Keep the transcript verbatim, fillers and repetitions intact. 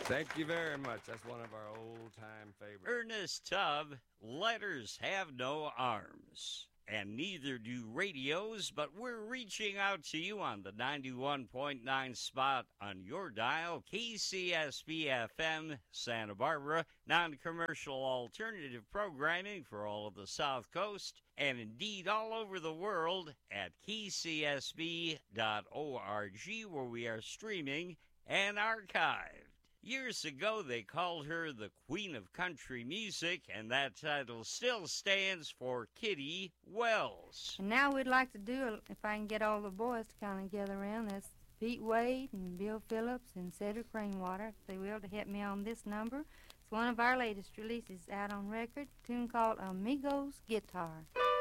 Thank you very much. That's one of our old-time favorites. Ernest Tubb, letters have no arms. And neither do radios, but we're reaching out to you on the ninety-one point nine spot on your dial, K C S B F M, Santa Barbara, non-commercial alternative programming for all of the South Coast, and indeed all over the world at K C S B dot org, where we are streaming and archived. Years ago, they called her the Queen of Country Music, and that title still stands for Kitty Wells. And now we'd like to do, if I can get all the boys to kind of gather around, that's Pete Wade and Bill Phillips and Cedric Rainwater, if they will, to help me on this number. It's one of our latest releases out on record, a tune called Amigos Guitar.